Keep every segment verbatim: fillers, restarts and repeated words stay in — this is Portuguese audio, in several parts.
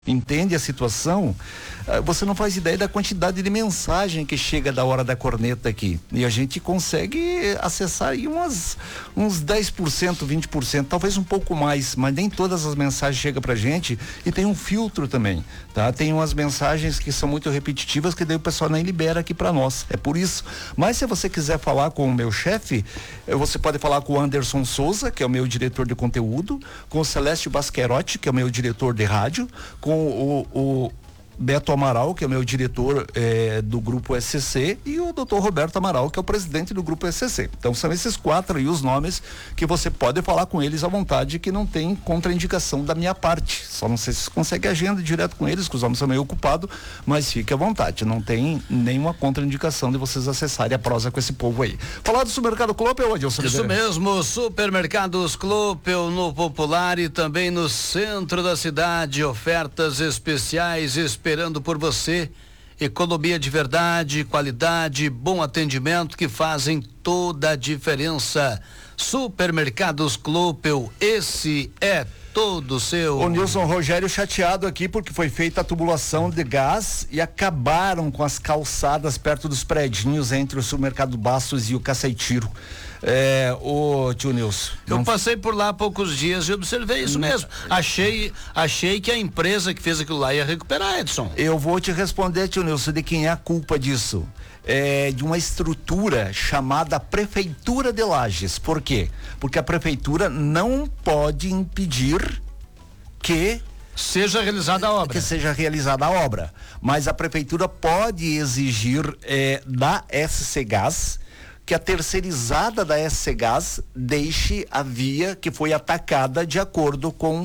entende a situação, você não faz ideia da quantidade de mensagem que chega da hora da corneta aqui. E a gente consegue acessar aí umas, uns dez por cento, vinte por cento, talvez um pouco mais, mas nem todas as mensagens chegam pra gente, e tem um filtro também, tá? Tem umas mensagens que são muito repetitivas que daí o pessoal nem libera aqui pra nós. É por isso. Mas se você quiser falar com o meu chefe, você pode falar com o Anderson Souza, que é o meu diretor de conteúdo, com o Celeste Basquerotti, que é o meu diretor de rádio, com o, o Beto Amaral, que é o meu diretor eh, do Grupo S C C, e o doutor Roberto Amaral, que é o presidente do Grupo S C C. Então são esses quatro aí os nomes que você pode falar com eles à vontade, que não tem contraindicação da minha parte. Só não sei se você consegue agenda direto com eles, que os homens são meio ocupados, mas fique à vontade. Não tem nenhuma contraindicação de vocês acessarem a prosa com esse povo aí. Falar do Supermercado Clopel, Adilson? Isso mesmo, Supermercados Clopel no Popular e também no centro da cidade, ofertas especiais esperando por você, economia de verdade, qualidade, bom atendimento que fazem toda a diferença. Supermercados Clopel, esse é todo seu. O Nilson Rogério chateado aqui porque foi feita a tubulação de gás e acabaram com as calçadas perto dos predinhos entre o Supermercado Bastos e o Caceitiro. É, o tio Nilson. Eu não... passei por lá há poucos dias e observei isso mesmo. Achei, achei que a empresa que fez aquilo lá ia recuperar, Edson. Eu vou te responder, tio Nilson, de quem é a culpa disso. É de uma estrutura chamada Prefeitura de Lages. Por quê? Porque a prefeitura não pode impedir que seja realizada a obra. Que seja realizada a obra. Mas a prefeitura pode exigir é, da S C Gás que a terceirizada da S C Gás deixe a via que foi atacada de acordo com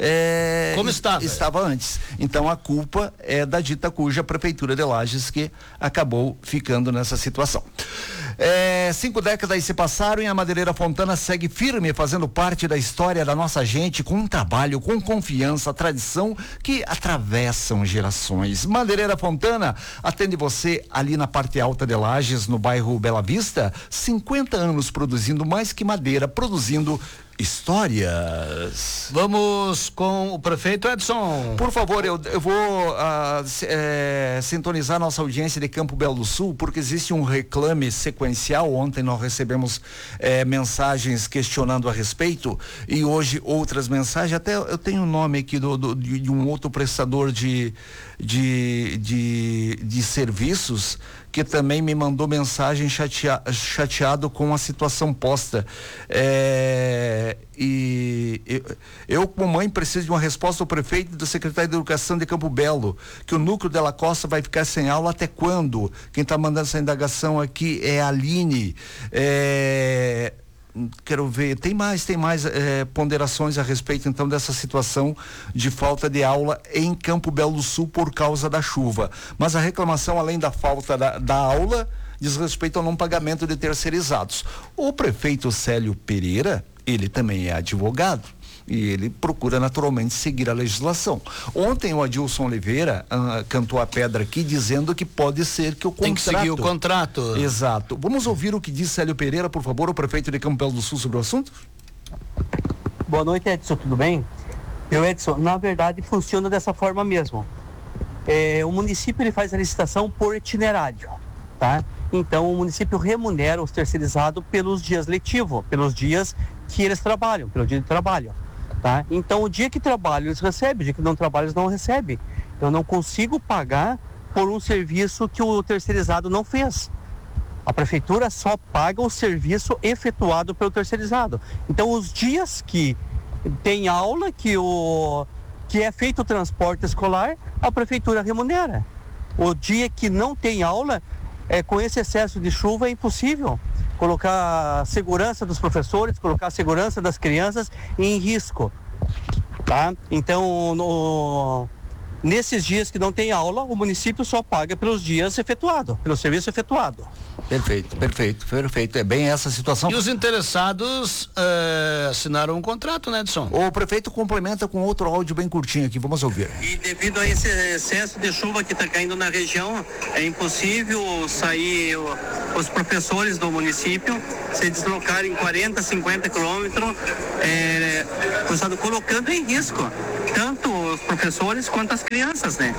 É, como estava. estava antes. Então a culpa é da dita cuja Prefeitura de Lages que acabou ficando nessa situação. É, cinco décadas se passaram e a Madeireira Fontana segue firme, fazendo parte da história da nossa gente, com um trabalho, com confiança, tradição que atravessam gerações. Madeireira Fontana atende você ali na parte alta de Lages, no bairro Bela Vista, cinquenta anos produzindo mais que madeira, produzindo histórias. Vamos com o prefeito Edson. Por favor, eu, eu vou uh, é, sintonizar nossa audiência de Campo Belo do Sul, porque existe um reclame sequencial. Ontem nós recebemos é, mensagens questionando a respeito e hoje outras mensagens. Até eu tenho o nome aqui do, do, de, de um outro prestador de, de, de, de serviços que também me mandou mensagem chatea, chateado com a situação posta. É, e eu, eu, como mãe, preciso de uma resposta do prefeito e do secretário de Educação de Campo Belo, que o núcleo Della Costa vai ficar sem aula até quando? Quem está mandando essa indagação aqui é a Aline. É, quero ver, tem mais, tem mais é, ponderações a respeito então dessa situação de falta de aula em Campo Belo do Sul por causa da chuva. Mas a reclamação, além da falta da, da aula, diz respeito ao não pagamento de terceirizados. O prefeito Célio Pereira, ele também é advogado e ele procura naturalmente seguir a legislação. Ontem o Adilson Oliveira uh, cantou a pedra aqui dizendo que pode ser que o contrato... Tem que seguir o contrato. Exato. Vamos ouvir o que diz Célio Pereira, por favor, o prefeito de Campo Belo do Sul, sobre o assunto? Boa noite, Edson, tudo bem? Eu, Edson, na verdade funciona dessa forma mesmo. É, o município ele faz a licitação por itinerário, tá? Então o município remunera os terceirizados pelos dias letivos, pelos dias que eles trabalham, pelo dia de trabalho. Tá? Então o dia que trabalham eles recebem, o dia que não trabalham eles não recebem. Eu não consigo pagar por um serviço que o terceirizado não fez. A prefeitura só paga o serviço efetuado pelo terceirizado. Então os dias que tem aula, que, o, que é feito o transporte escolar, a prefeitura remunera. O dia que não tem aula, é, com esse excesso de chuva é impossível colocar a segurança dos professores, colocar a segurança das crianças em risco, tá? Então, no, nesses dias que não tem aula, o município só paga pelos dias efetuados, pelo serviço efetuado. Perfeito, perfeito, perfeito. É bem essa situação. E os interessados eh, assinaram um contrato, né, Edson? O prefeito complementa com outro áudio bem curtinho aqui, vamos ouvir. E devido a esse excesso de chuva que está caindo na região, é impossível sair o, os professores do município se deslocarem quarenta, cinquenta quilômetros, é, colocando em risco tanto os professores quanto as crianças, né?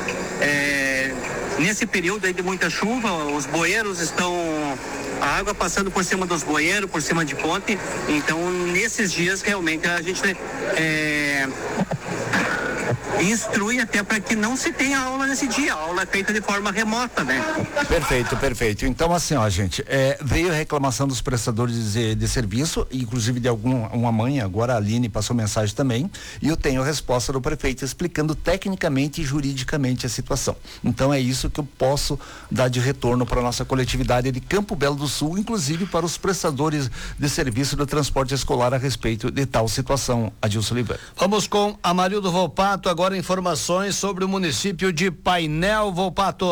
É, nesse período aí de muita chuva, os bueiros estão, a água passando por cima dos bueiros, por cima de ponte, então nesses dias realmente a gente é, instrui até para que não se tenha aula nesse dia, a aula é feita de forma remota, né? Perfeito, perfeito. Então assim, ó, gente, é, veio a reclamação dos prestadores de, de serviço, inclusive de algum, uma mãe, agora a Aline passou mensagem também, e eu tenho a resposta do prefeito explicando tecnicamente e juridicamente a situação. Então é isso que eu posso dar de retorno para a nossa coletividade de Campo Belo do Sul, inclusive para os prestadores de serviço do transporte escolar a respeito de tal situação. Adilson Oliveira. Vamos com Amarildo Volpato, agora informações sobre o município de Painel. Volpato.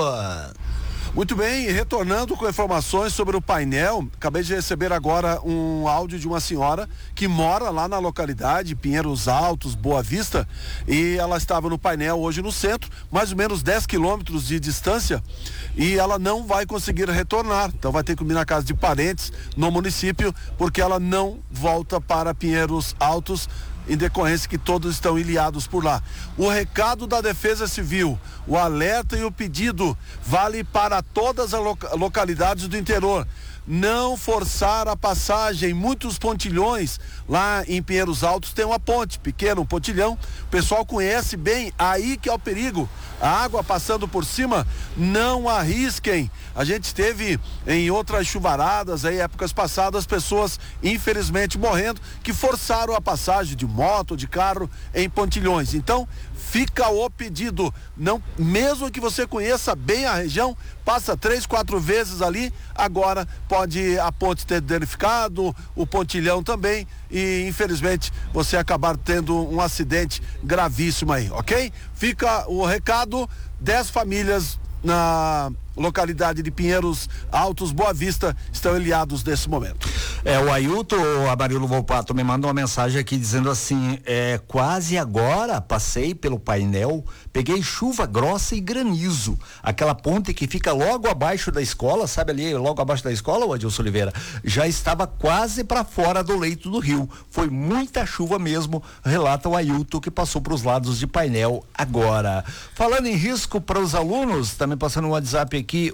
Muito bem, retornando com informações sobre o painel, acabei de receber agora um áudio de uma senhora que mora lá na localidade, Pinheiros Altos, Boa Vista, e ela estava no painel hoje no centro, mais ou menos dez quilômetros de distância, e ela não vai conseguir retornar, então vai ter que ir na casa de parentes no município, porque ela não volta para Pinheiros Altos, em decorrência que todos estão ilhados por lá. O recado da Defesa Civil, o alerta e o pedido vale para todas as loca- localidades do interior. Não forçar a passagem, muitos pontilhões lá em Pinheiros Altos tem uma ponte pequena, um pontilhão, o pessoal conhece bem, aí que é o perigo, a água passando por cima, não arrisquem. A gente teve em outras chuvaradas aí, épocas passadas, pessoas infelizmente morrendo, que forçaram a passagem de moto, de carro em pontilhões. Então, fica o pedido, não, mesmo que você conheça bem a região, passa três, quatro vezes ali, agora pode a ponte ter danificado, o pontilhão também, e infelizmente você acabar tendo um acidente gravíssimo aí, ok? Fica o recado, dez famílias na localidade de Pinheiros Altos, Boa Vista, estão ilhados nesse momento. É, o Ailton, o Amarildo Volpato, me mandou uma mensagem aqui dizendo assim, é, quase agora passei pelo painel, peguei chuva grossa e granizo, aquela ponte que fica logo abaixo da escola, sabe ali, logo abaixo da escola, o Adilson Oliveira, já estava quase para fora do leito do rio, foi muita chuva mesmo, relata o Ailton, que passou para os lados de painel agora. Falando em risco para os alunos, também passando no WhatsApp aqui,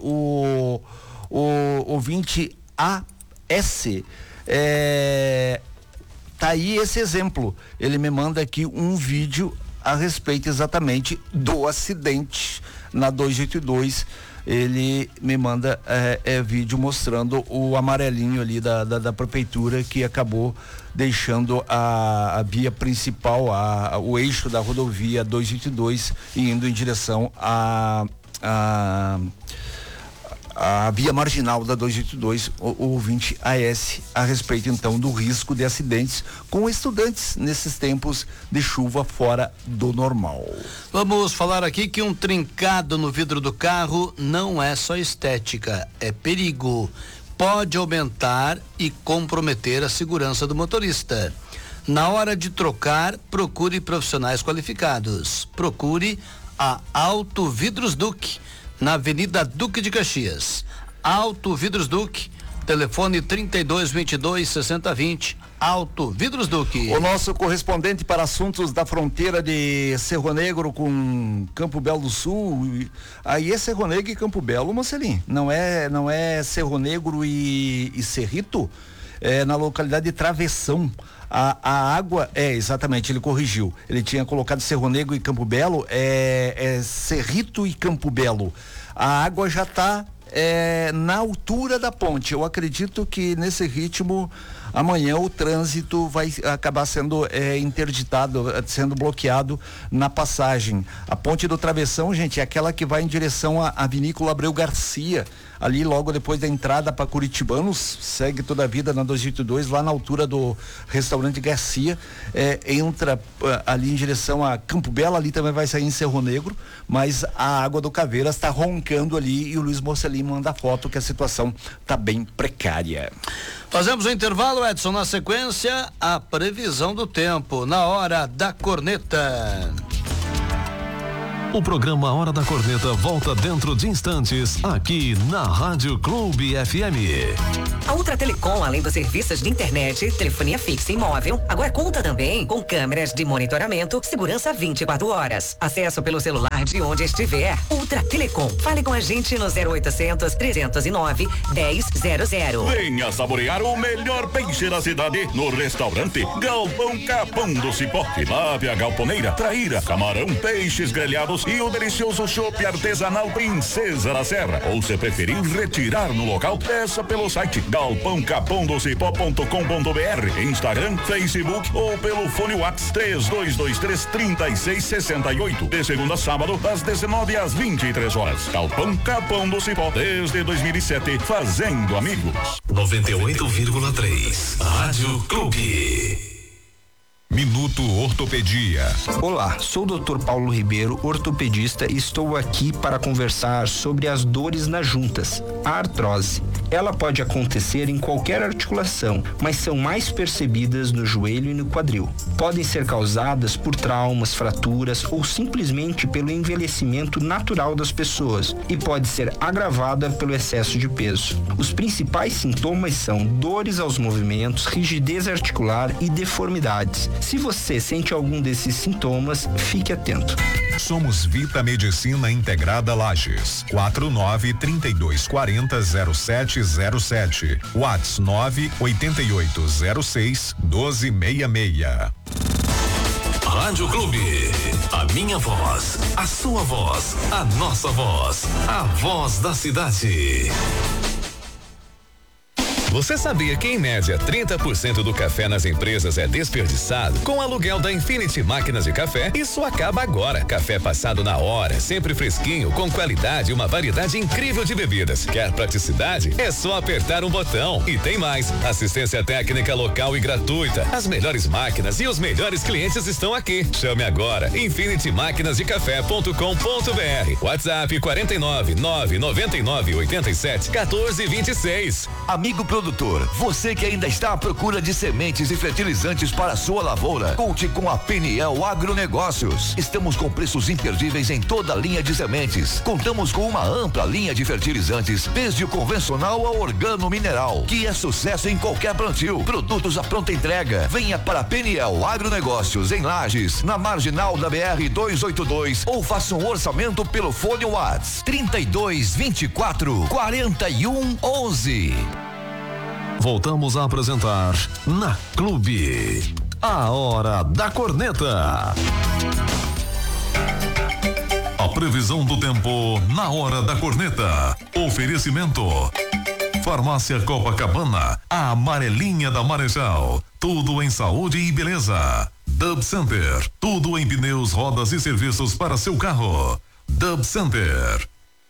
o o ouvinte A S, é, tá aí esse exemplo, ele me manda aqui um vídeo a respeito exatamente do acidente na duzentos e oitenta e dois, ele me manda é, é, vídeo mostrando o amarelinho ali da, da, da prefeitura que acabou deixando a, a via principal, a, a, o eixo da rodovia duzentos e oitenta e dois e indo em direção a, a a via marginal da duzentos e oitenta e dois, o, o ouvinte A S, a respeito então do risco de acidentes com estudantes nesses tempos de chuva fora do normal. Vamos falar aqui que um trincado no vidro do carro não é só estética, é perigo. Pode aumentar e comprometer a segurança do motorista. Na hora de trocar, procure profissionais qualificados. Procure a Auto Vidros Duque, na Avenida Duque de Caxias. Auto Vidros Duque, telefone trinta e dois, vinte e dois, sessenta, vinte. Auto Vidros Duque. O nosso correspondente para assuntos da fronteira de Cerro Negro com Campo Belo do Sul, aí é Cerro Negro e Campo Belo, Mocelim, não é, não é Cerro Negro e, e Cerrito, é na localidade de Travessão. A, a água, é, exatamente, ele corrigiu. Ele tinha colocado Cerro Negro e Campo Belo, é, é Cerrito e Campo Belo. A água já está é, na altura da ponte. Eu acredito que nesse ritmo, amanhã o trânsito vai acabar sendo é, interditado, sendo bloqueado na passagem. A ponte do Travessão, gente, é aquela que vai em direção à, à Vinícola Abreu Garcia, ali logo depois da entrada para Curitibanos, segue toda a vida na duzentos e oitenta e dois, lá na altura do restaurante Garcia, é, entra uh, ali em direção a Campo Belo, ali também vai sair em Cerro Negro, mas a água do Caveiras está roncando ali e o Luiz Mocelin manda foto que a situação está bem precária. Fazemos o intervalo, Edson, na sequência, a previsão do tempo, na hora da corneta. O programa Hora da Corneta volta dentro de instantes, aqui na Rádio Clube F M. A Ultra Telecom, além dos serviços de internet, telefonia fixa e móvel, agora conta também com câmeras de monitoramento, segurança vinte e quatro horas. Acesso pelo celular de onde estiver. Ultra Telecom. Fale com a gente no zero oitocentos, trezentos e nove, dez zero zero. Venha saborear o melhor peixe da cidade no restaurante Galpão Capão do Cipó. Tilápia, galponeira, traíra, camarão, peixes grelhados e o delicioso chopp artesanal Princesa da Serra. Ou se preferir retirar no local, peça pelo site galpão capão do cipó ponto com ponto b r, Instagram, Facebook ou pelo fone WhatsApp três dois dois três, três seis seis oito. De segunda a sábado, das dezenove às vinte e três horas. Galpão Capão do Cipó, desde dois mil e sete, fazendo amigos. noventa e oito vírgula três Rádio Clube. Minuto Ortopedia. Olá, sou o doutor Paulo Ribeiro, ortopedista, e estou aqui para conversar sobre as dores nas juntas, a artrose. Ela pode acontecer em qualquer articulação, mas são mais percebidas no joelho e no quadril. Podem ser causadas por traumas, fraturas ou simplesmente pelo envelhecimento natural das pessoas e pode ser agravada pelo excesso de peso. Os principais sintomas são dores aos movimentos, rigidez articular e deformidades. Se você sente algum desses sintomas, fique atento. Somos Vita Medicina Integrada Lages. quatro nove, trinta e dois, quarenta, zero sete zero sete. WhatsApp nove oito oito zero seis, doze sessenta e seis. Rádio Clube. A minha voz, a sua voz, a nossa voz, a voz da cidade. Você sabia que, em média, trinta por cento do café nas empresas é desperdiçado? Com o aluguel da Infinity Máquinas de Café, isso acaba agora. Café passado na hora, sempre fresquinho, com qualidade e uma variedade incrível de bebidas. Quer praticidade? É só apertar um botão. E tem mais, assistência técnica local e gratuita. As melhores máquinas e os melhores clientes estão aqui. Chame agora, infinity máquinas de café ponto com ponto b r. WhatsApp quarenta e nove, nove noventa e nove, oitenta e sete, quatorze, vinte e seis. Amigo produtor, você que ainda está à procura de sementes e fertilizantes para a sua lavoura, conte com a Peniel Agronegócios. Estamos com preços imperdíveis em toda a linha de sementes. Contamos com uma ampla linha de fertilizantes, desde o convencional ao organo mineral, que é sucesso em qualquer plantio. Produtos à pronta entrega. Venha para a Peniel Agronegócios em Lages, na marginal da B R duzentos e oitenta e dois, ou faça um orçamento pelo fone WhatsApp trinta e dois, vinte e quatro, quarenta e um, onze. Voltamos a apresentar na Clube, a Hora da Corneta. A previsão do tempo na Hora da Corneta. Oferecimento: Farmácia Copacabana, a amarelinha da Marechal. Tudo em saúde e beleza. Dub Center, tudo em pneus, rodas e serviços para seu carro. Dub Center.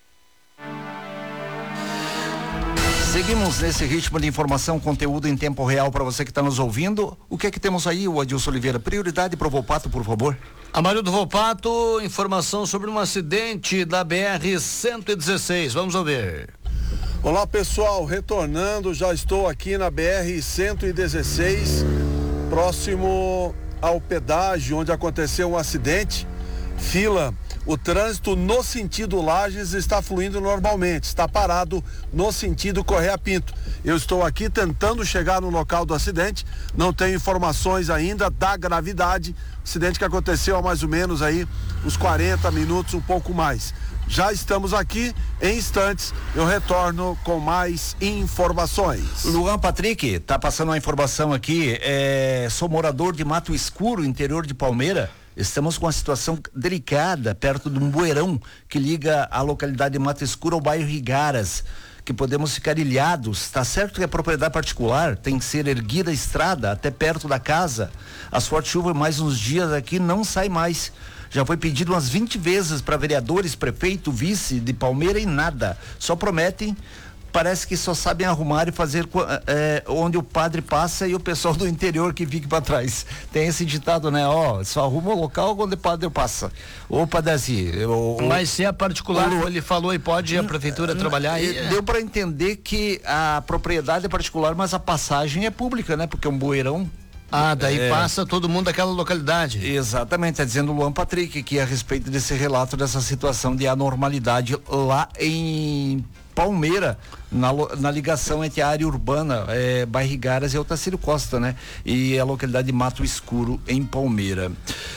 Seguimos nesse ritmo de informação, conteúdo em tempo real para você que está nos ouvindo. O que é que temos aí, o Adilson Oliveira? Prioridade para o Volpato, por favor. Amarildo Volpato, informação sobre um acidente da B R cento e dezesseis. Vamos ouvir. Olá, pessoal, retornando, já estou aqui na B R cento e dezesseis, próximo ao pedágio onde aconteceu um acidente. Fila. O trânsito no sentido Lages está fluindo normalmente, está parado no sentido Correia Pinto. Eu estou aqui tentando chegar no local do acidente, não tenho informações ainda da gravidade, acidente que aconteceu há mais ou menos aí uns quarenta minutos, um pouco mais. Já estamos aqui, em instantes eu retorno com mais informações. Luan Patrick, tá passando uma informação aqui, é, sou morador de Mato Escuro, interior de Palmeira. Estamos com uma situação delicada perto de um bueirão que liga a localidade de Mato Escuro ao bairro Rigaras, que podemos ficar ilhados. Está certo que é propriedade particular, tem que ser erguida a estrada até perto da casa. As fortes chuvas mais uns dias aqui não sai mais. Já foi pedido umas vinte vezes para vereadores, prefeito, vice de Palmeira e nada. Só prometem. Parece que só sabem arrumar e fazer é, onde o padre passa e o pessoal do interior que fica para trás. Tem esse ditado, né? Ó, só arruma o local onde o padre passa. Ô, padre assim. Mas se é particular, o, ele falou e pode a prefeitura n- trabalhar aí. Deu para entender que a propriedade é particular, mas a passagem é pública, né? Porque é um bueirão. Ah, daí é, passa todo mundo daquela localidade. Exatamente, está dizendo o Luan Patrick que a respeito desse relato dessa situação de anormalidade lá em Palmeira, na, na ligação entre a área urbana, é, Barrigaras e Otacílio Costa, né? E a localidade de Mato Escuro, em Palmeira.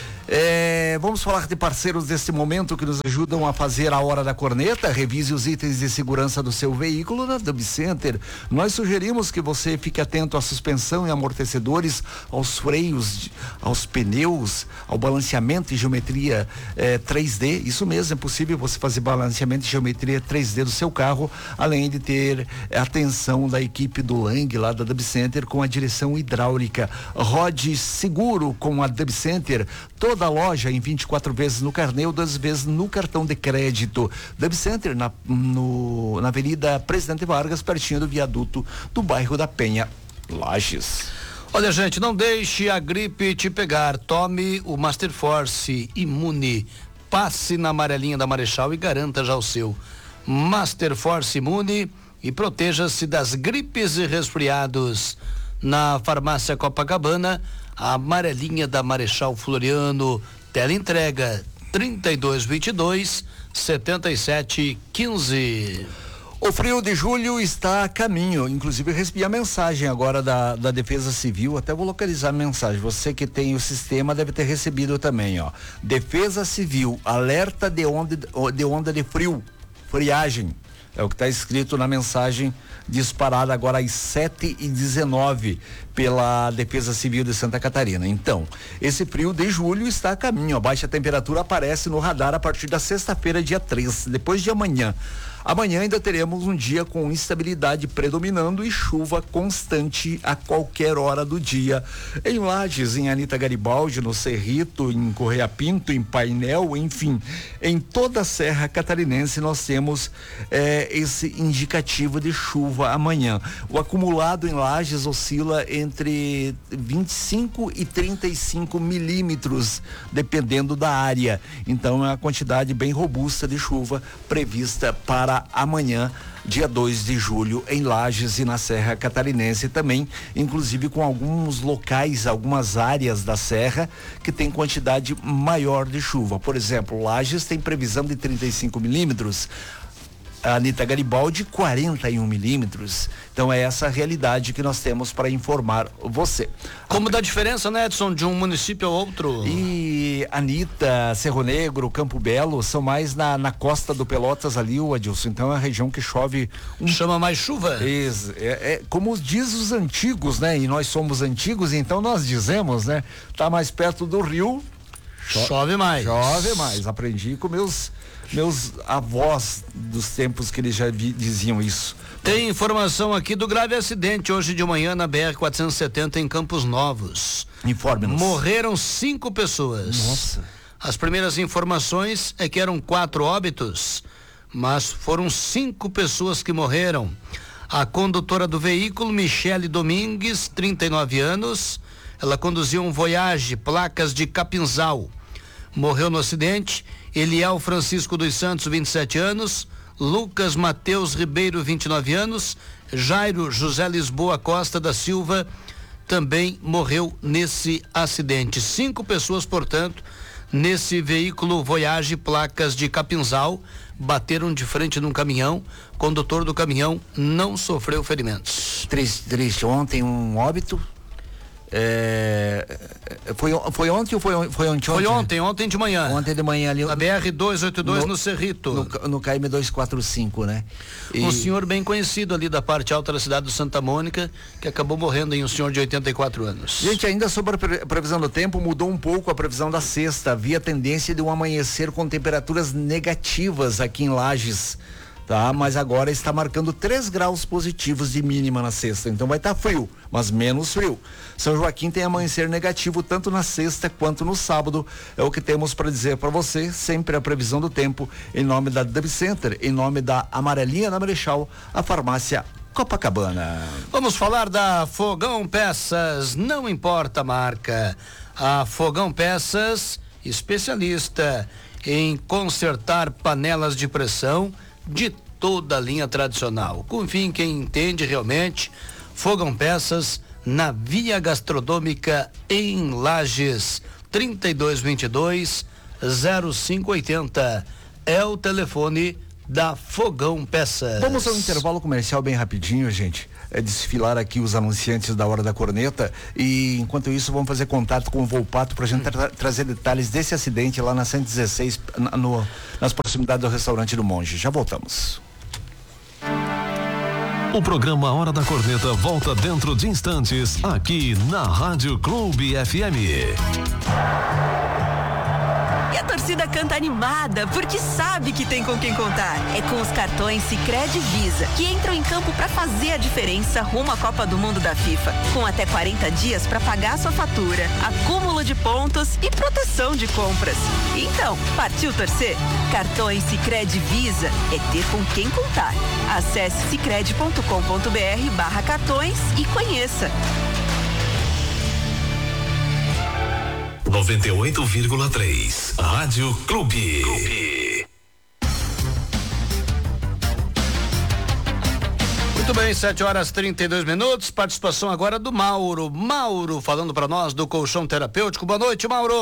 É, vamos falar de parceiros deste momento que nos ajudam a fazer a hora da corneta. Revise os itens de segurança do seu veículo na Dub Center. Nós sugerimos que você fique atento à suspensão e amortecedores, aos freios, aos pneus, ao balanceamento e geometria é, três D. Isso mesmo, é possível você fazer balanceamento e geometria três D do seu carro, além de ter a atenção da equipe do Lang lá da Dub Center com a direção hidráulica. Rode seguro com a Dub Center. Toda a loja em vinte e quatro vezes no carnê ou duas vezes no cartão de crédito. Dub Center na, no, na Avenida Presidente Vargas, pertinho do viaduto do bairro da Penha, Lages. Olha, gente, não deixe a gripe te pegar. Tome o Master Force Imune. Passe na amarelinha da Marechal e garanta já o seu. Master Force Imune e proteja-se das gripes e resfriados. Na Farmácia Copacabana, a amarelinha da Marechal Floriano. Tela entrega trinta e dois, vinte e dois, setenta e sete, quinze. O frio de julho está a caminho, inclusive recebi a mensagem agora da, da Defesa Civil, até vou localizar a mensagem, você que tem o sistema deve ter recebido também, ó. Defesa Civil, alerta de onda de, onda de frio, friagem, é o que está escrito na mensagem disparada agora às sete e dezenove pela Defesa Civil de Santa Catarina. Então, esse frio de julho está a caminho. A baixa temperatura aparece no radar a partir da sexta-feira, dia três, depois de amanhã. Amanhã ainda teremos um dia com instabilidade predominando e chuva constante a qualquer hora do dia. Em Lages, em Anita Garibaldi, no Cerrito, em Correia Pinto, em Painel, enfim, em toda a Serra Catarinense nós temos eh, esse indicativo de chuva amanhã. O acumulado em Lages oscila entre vinte e cinco e trinta e cinco milímetros, dependendo da área. Então é uma quantidade bem robusta de chuva prevista para amanhã, dia dois de julho, em Lages e na Serra Catarinense também, inclusive com alguns locais, algumas áreas da Serra que tem quantidade maior de chuva. Por exemplo, Lages tem previsão de trinta e cinco milímetros. A Anita Garibaldi, quarenta e um milímetros. Então é essa a realidade que nós temos para informar você. Como dá diferença, né, Edson, de um município ao outro? E Anita, Cerro Negro, Campo Belo são mais na, na costa do Pelotas ali, o Adilson. Então é a região que chove. Um... Chama mais chuva? É, é como diz os antigos, né? E nós somos antigos, então nós dizemos, né? Tá mais perto do rio. Chove, chove mais. Chove mais. Aprendi com meus meus avós dos tempos que eles já vi, diziam isso. Tem informação aqui do grave acidente hoje de manhã na B R quatrocentos e setenta em Campos Novos. Informe-nos. Morreram cinco pessoas. Nossa. As primeiras informações é que eram quatro óbitos, mas foram cinco pessoas que morreram. A condutora do veículo, Michele Domingues, trinta e nove anos, ela conduzia um Voyage, placas de Capinzal. Morreu no acidente Eliel Francisco dos Santos, vinte e sete anos, Lucas Mateus Ribeiro, vinte e nove anos, Jairo José Lisboa Costa da Silva também morreu nesse acidente. Cinco pessoas, portanto, nesse veículo Voyage, placas de Capinzal, bateram de frente num caminhão. O condutor do caminhão não sofreu ferimentos. Triste, triste. Ontem um óbito. É, foi, foi ontem ou foi, foi ontem? Foi ontem, ontem de manhã. Ontem de manhã ali. Na B R duzentos e oitenta e dois, no, no Cerrito. No, no K M duzentos e quarenta e cinco, né? E... Um senhor bem conhecido ali da parte alta da cidade de Santa Mônica, que acabou morrendo em um senhor de oitenta e quatro anos. Gente, ainda sobre a previsão do tempo, mudou um pouco a previsão da sexta. Havia tendência de um amanhecer com temperaturas negativas aqui em Lages. Tá, mas agora está marcando três graus positivos de mínima na sexta, então vai estar tá frio, mas menos frio. São Joaquim tem amanhecer negativo tanto na sexta quanto no sábado, é o que temos para dizer para você, sempre a previsão do tempo, em nome da Dub Center, em nome da Amarelinha da Marechal, a farmácia Copacabana. Vamos falar da Fogão Peças, não importa a marca, a Fogão Peças, especialista em consertar panelas de pressão de toda a linha tradicional. Confie em quem entende realmente. Fogão Peças, na Via Gastronômica em Lages. trinta e dois vinte e dois, zero cinco oitenta é o telefone da Fogão Peças. Vamos ao intervalo comercial bem rapidinho, gente. É desfilar aqui os anunciantes da Hora da Corneta e enquanto isso vamos fazer contato com o Volpato pra gente tra- trazer detalhes desse acidente lá na cento e dezesseis, na, no, nas proximidades do restaurante do Monge. Já voltamos. O programa Hora da Corneta volta dentro de instantes aqui na Rádio Clube F M. E a torcida canta animada, porque sabe que tem com quem contar. É com os cartões Sicredi Visa, que entram em campo para fazer a diferença rumo à Copa do Mundo da FIFA. Com até quarenta dias para pagar sua fatura, acúmulo de pontos e proteção de compras. Então, partiu torcer? Cartões Sicredi Visa é ter com quem contar. Acesse sicredi ponto com ponto br barra cartões e conheça. noventa e oito vírgula três Rádio Clube. Clube. Muito bem, sete horas e trinta e dois minutos. Participação agora do Mauro. Mauro falando para nós do Colchão Terapêutico. Boa noite, Mauro.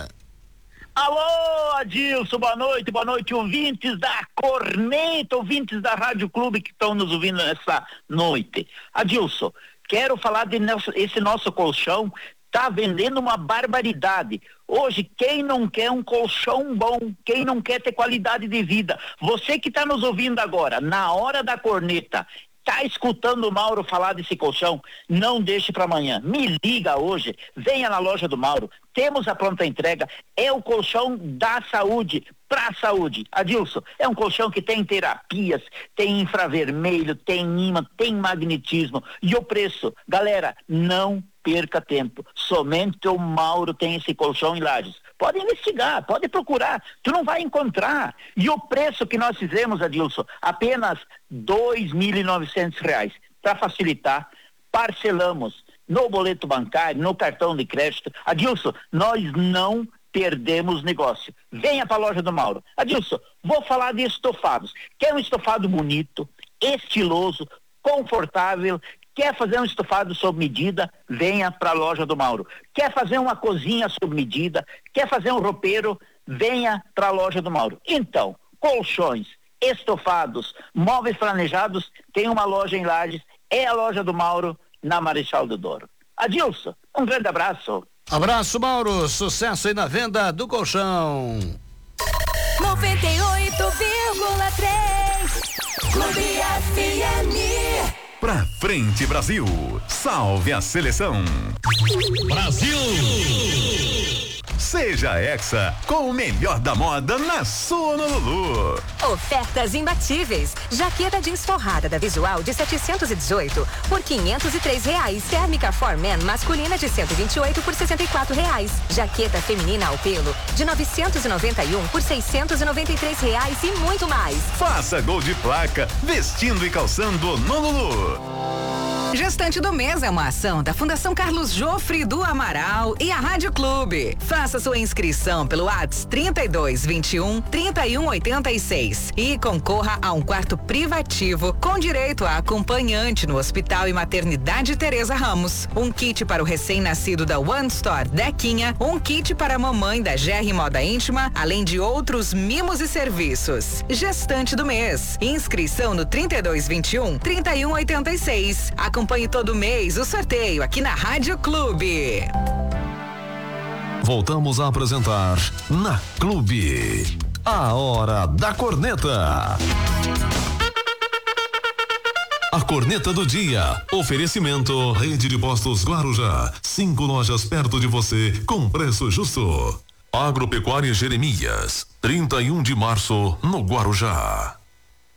Alô, Adilson, boa noite, boa noite, ouvintes da Corneta, ouvintes da Rádio Clube que estão nos ouvindo nessa noite. Adilson, quero falar de nosso, esse nosso colchão. Tá vendendo uma barbaridade. Hoje, quem não quer um colchão bom, quem não quer ter qualidade de vida, você que está nos ouvindo agora, na Hora da Corneta, tá escutando o Mauro falar desse colchão, não deixe para amanhã. Me liga hoje, venha na loja do Mauro. Temos a pronta entrega, é o colchão da saúde, pra saúde. Adilson, é um colchão que tem terapias, tem infravermelho, tem imã, tem magnetismo. E o preço, galera, não perca tempo. Somente o Mauro tem esse colchão em Lages. Pode investigar, pode procurar, tu não vai encontrar. E o preço que nós fizemos, Adilson, apenas dois mil e novecentos reais. Para facilitar, parcelamos no boleto bancário, no cartão de crédito. Adilson, nós não perdemos negócio. Venha para a loja do Mauro. Adilson, vou falar de estofados. Quer um estofado bonito, estiloso, confortável? Quer fazer um estofado sob medida? Venha para a loja do Mauro. Quer fazer uma cozinha sob medida? Quer fazer um roupeiro? Venha para a loja do Mauro. Então, colchões, estofados, móveis planejados, tem uma loja em Lages, é a loja do Mauro, na Marechal Deodoro. Adilson, um grande abraço. Abraço, Mauro. Sucesso aí na venda do colchão. noventa e oito vírgula três Clube F M. Pra frente, Brasil. Salve a seleção. Brasil! Seja Hexa com o melhor da moda na sua Lulu. Ofertas imbatíveis. Jaqueta jeans forrada da Visual de setecentos e dezoito por quinhentos e três reais. Térmica For Men masculina de cento e vinte e oito por sessenta e quatro reais. Jaqueta feminina ao pelo de novecentos e noventa e um por seiscentos e noventa e três reais e muito mais. Faça gol de placa vestindo e calçando no Lulu. Gestante do Mês é uma ação da Fundação Carlos Jofre do Amaral e a Rádio Clube. Faça sua inscrição pelo WhatsApp trinta e dois vinte e um, trinta e um oitenta e seis e concorra a um quarto privativo com direito a acompanhante no Hospital e Maternidade Teresa Ramos. Um kit para o recém-nascido da One Store Dequinha, um kit para a mamãe da G R Moda Íntima, além de outros mimos e serviços. Gestante do Mês. Inscrição no trinta e dois vinte e um, trinta e um oitenta e seis. Acompanhe todo mês o sorteio aqui na Rádio Clube. Voltamos a apresentar na Clube. A Hora da Corneta. A Corneta do Dia. Oferecimento Rede de Postos Guarujá. Cinco lojas perto de você com preço justo. Agropecuária Jeremias. trinta e um de março no Guarujá.